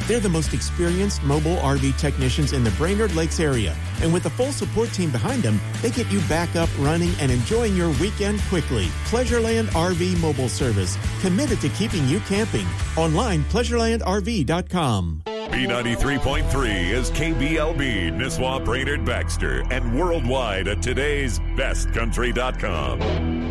They're the most experienced mobile RV technicians in the Brainerd Lakes area. And with a full support team behind them, they get you back up running and enjoying your weekend quickly. Pleasureland RV Mobile Service, committed to keeping you camping. Online, pleasurelandrv.com. B93.3 is KBLB, Nisswa, Brainerd, Baxter, and worldwide at today'sbestcountry.com.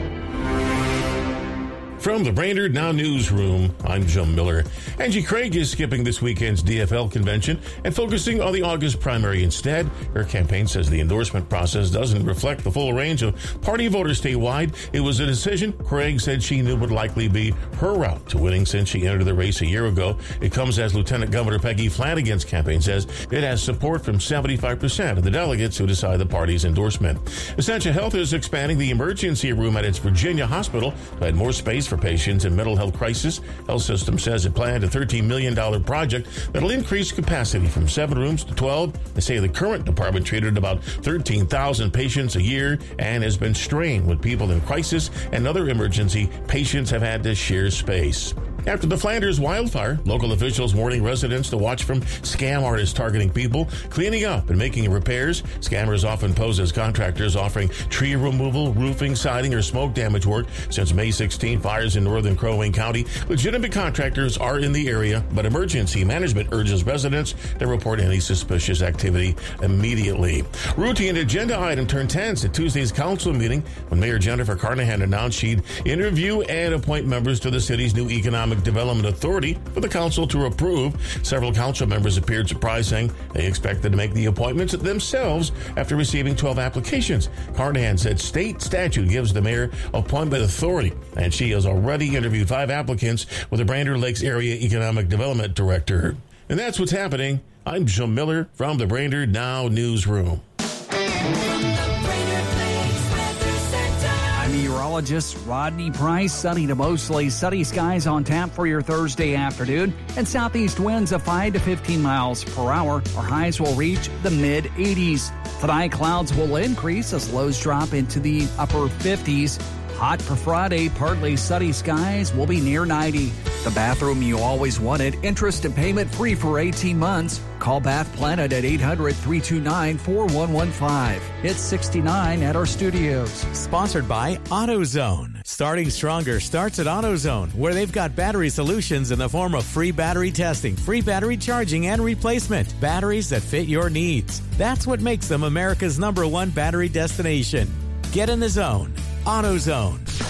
From the Brainerd Now Newsroom, I'm Jim Miller. Angie Craig is skipping this weekend's DFL convention and focusing on the August primary instead. Her campaign says the endorsement process doesn't reflect the full range of party voters statewide. It was a decision Craig said she knew would likely be her route to winning since she entered the race a year ago. It comes as Lieutenant Governor Peggy Flanagan's campaign says it has support from 75% of the delegates who decide the party's endorsement. Essentia Health is expanding the emergency room at its Virginia hospital to add more space for patients in mental health crisis. Health System says it planned a $13 million project that'll increase capacity from 7 rooms to 12. They say the current department treated about 13,000 patients a year and has been strained with people in crisis and other emergency patients have had to share space. After the Flanders wildfire, local officials warning residents to watch from scam artists targeting people, cleaning up and making repairs. Scammers often pose as contractors offering tree removal, roofing, siding, or smoke damage work. Since May 16, fires in northern Crow Wing County, legitimate contractors are in the area, but emergency management urges residents to report any suspicious activity immediately. Routine agenda item turned tense at Tuesday's council meeting when Mayor Jennifer Carnahan announced she'd interview and appoint members to the city's new Economic Development Authority for the council to approve. Several council members appeared surprised, saying they expected to make the appointments themselves after receiving 12 applications. Carnahan said state statute gives the mayor appointment authority, and she has already interviewed 5 applicants with the Brainerd Lakes Area Economic Development Director. And that's what's happening. I'm Jim Miller from the Brainerd Now Newsroom. Meteorologist Rodney Price. Sunny to mostly sunny skies on tap for your Thursday afternoon, and southeast winds of 5 to 15 miles per hour. Our highs will reach the mid-80s. Tonight, clouds will increase as lows drop into the upper 50s. Hot for Friday, partly sunny skies will be near 90. The bathroom you always wanted, interest and payment free for 18 months. Call Bath Planet at 800-329-4115. It's 69 at our studios. Sponsored by AutoZone. Starting stronger starts at AutoZone, where they've got battery solutions in the form of free battery testing, free battery charging, and replacement. Batteries that fit your needs. That's what makes them America's #1 battery destination. Get in the zone. AutoZone.